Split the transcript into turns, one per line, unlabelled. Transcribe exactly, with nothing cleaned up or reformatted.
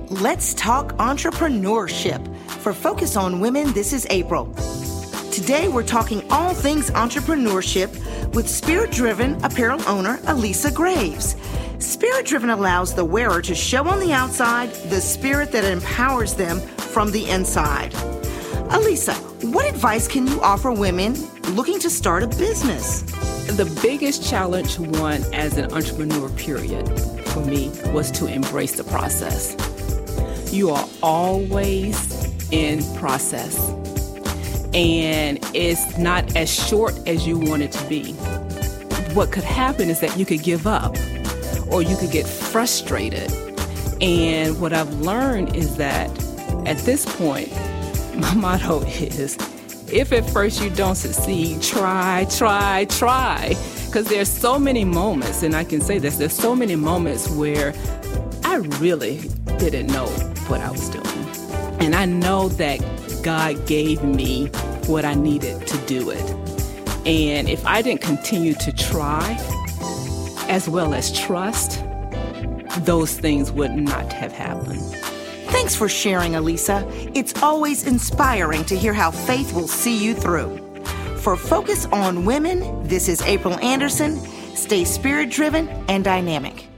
Let's talk entrepreneurship. For Focus on Women, this is April. Today, we're talking all things entrepreneurship with Spirit-Driven apparel owner Alisa Graves. Spirit-Driven allows the wearer to show on the outside the spirit that empowers them from the inside. Alisa, what advice can you offer women looking to start a business?
The biggest challenge, one, as an entrepreneur, period, for me, was to embrace the process. You are always in process, and it's not as short as you want it to be. What could happen is that you could give up, or you could get frustrated. And what I've learned is that at this point, my motto is, if at first you don't succeed, try, try, try. Because there's so many moments, and I can say this, there's so many moments where I really didn't know what I was doing. And I know that God gave me what I needed to do it. And if I didn't continue to try, as well as trust, those things would not have happened.
Thanks for sharing, Alisa. It's always inspiring to hear how faith will see you through. For Focus on Women, this is April Anderson. Stay spirit-driven and dynamic.